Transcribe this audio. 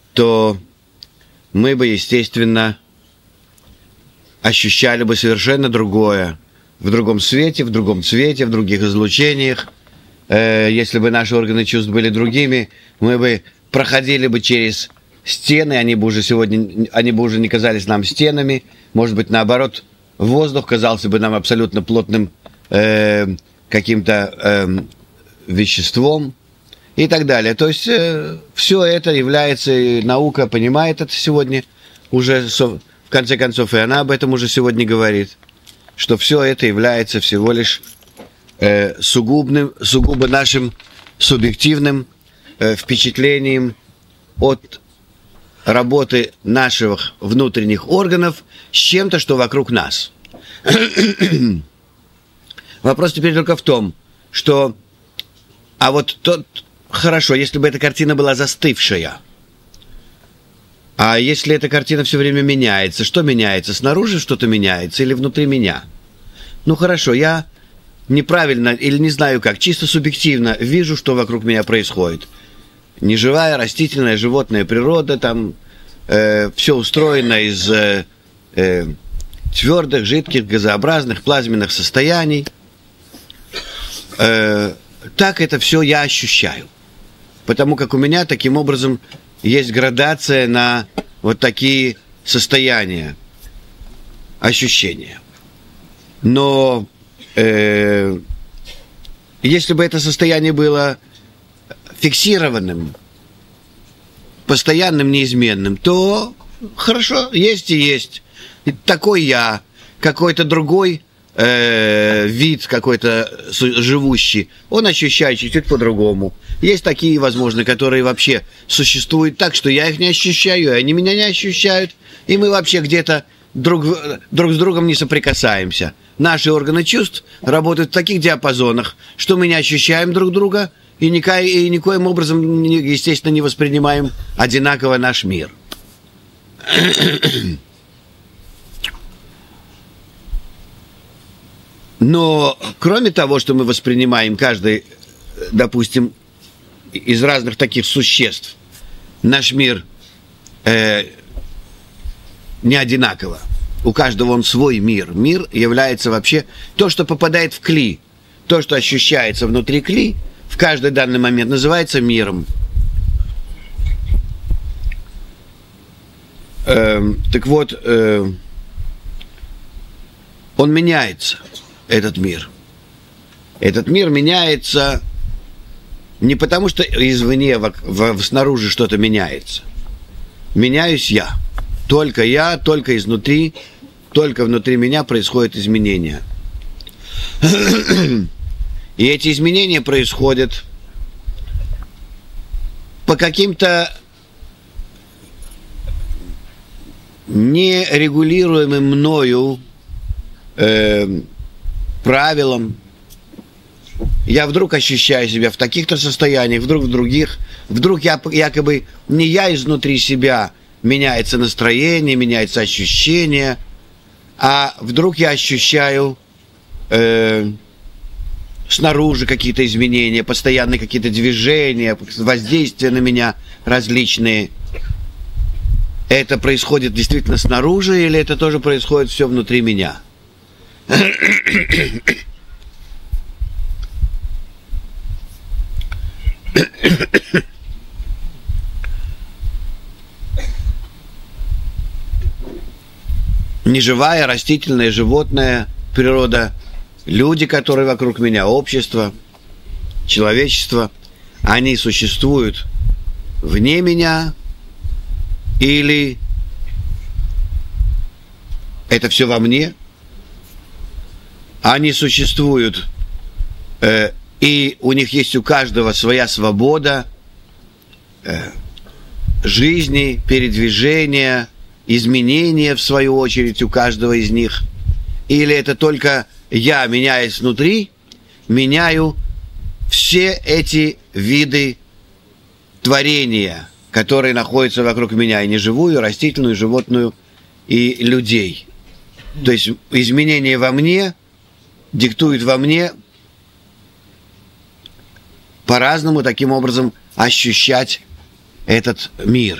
то мы бы, естественно, ощущали бы совершенно другое, в другом свете, в другом цвете, в других излучениях. Если бы наши органы чувств были другими, мы бы проходили бы через стены, они бы уже не казались нам стенами, может быть, наоборот, воздух казался бы нам абсолютно плотным каким-то веществом и так далее. То есть все это является, и наука понимает это сегодня уже, в конце концов, и она об этом уже сегодня говорит, что все это является всего лишь сугубо нашим субъективным впечатлением от работы наших внутренних органов с чем-то, что вокруг нас. Вопрос теперь только в том, что хорошо, если бы эта картина была застывшая, а если эта картина все время меняется, что меняется? Снаружи что-то меняется или внутри меня? Ну хорошо, я неправильно или не знаю как, чисто субъективно вижу, что вокруг меня происходит. Неживая, растительная, животная природа, там все устроено из твердых, жидких, газообразных, плазменных состояний. Так это все я ощущаю. Потому как у меня таким образом есть градация на вот такие состояния, ощущения. Но если бы это состояние было фиксированным, постоянным, неизменным, то хорошо, есть и есть. И такой я, какой-то другой вид какой-то живущий, он ощущает чуть-чуть по-другому. Есть такие, возможно, которые вообще существуют так, что я их не ощущаю, и они меня не ощущают, и мы вообще где-то друг с другом не соприкасаемся. Наши органы чувств работают в таких диапазонах, что мы не ощущаем друг друга и никоим образом, естественно, не воспринимаем одинаково наш мир. Но кроме того, что мы воспринимаем каждый, допустим, из разных таких существ, наш мир не одинаково. У каждого он свой мир. Мир является вообще то, что попадает в кли. То, что ощущается внутри кли, в каждый данный момент называется миром. Так вот, он меняется, этот мир. Этот мир меняется не потому, что извне, снаружи что-то меняется. Меняюсь я. Только изнутри, только внутри меня происходят изменения. И эти изменения происходят по каким-то нерегулируемым мною правилам. Я вдруг ощущаю себя в таких-то состояниях, вдруг в других. Вдруг якобы не я изнутри себя, меняется настроение, меняется ощущение, а вдруг я ощущаю снаружи какие-то изменения, постоянные какие-то движения, воздействия на меня различные. Это происходит действительно снаружи, или это тоже происходит все внутри меня? Неживая, растительная, животная природа, люди, которые вокруг меня, общество, человечество, они существуют вне меня, или это все во мне? Они существуют, и у них есть у каждого своя свобода жизни, передвижения, изменения, в свою очередь, у каждого из них. Или это только я, меняясь внутри, меняю все эти виды творения, которые находятся вокруг меня, и неживую, и растительную, и животную, и людей. То есть изменения во мне диктуют во мне по-разному таким образом ощущать этот мир.